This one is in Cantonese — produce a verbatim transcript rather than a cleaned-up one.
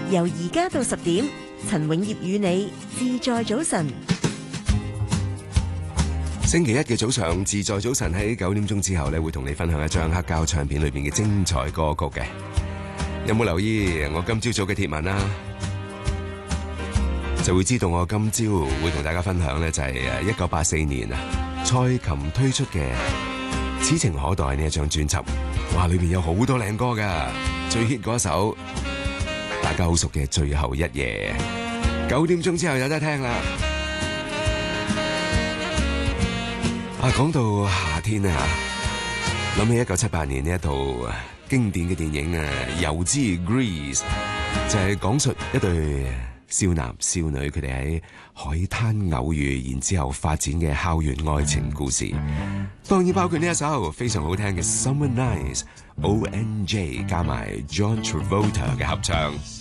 由而家到十點，陳永業與你自在早晨。 星期一嘅早上，自在早晨喺九點鐘之後咧，會同你分享一張黑膠唱片裏邊嘅精彩歌曲嘅。有冇留意我今朝早嘅貼文啊？就會知道我今朝會同大家分享咧，就係誒一九八四年啊，蔡琴推出嘅《此情可待》呢一張專輯。哇，裏邊有好多靚歌噶，最 hit 嗰一首，大家好熟嘅《最後一夜》。九點鐘之後有得聽啦。啊，講到夏天啊，諗起一九七八年呢一套經典嘅電影啊，《油脂 Grease》，就係講述一對少男少女佢哋喺海灘偶遇，然之後發展嘅校園愛情故事。當然包括呢一首非常好聽嘅《Summer Nights》，O N J 加埋 John Travolta 嘅合唱。